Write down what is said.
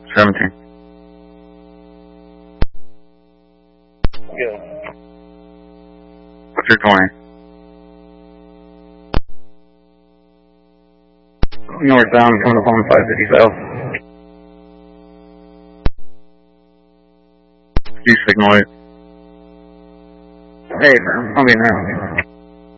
17. Good. What's your 20? Northbound, coming up on 550 south. You signal it. Hey, I'll be now.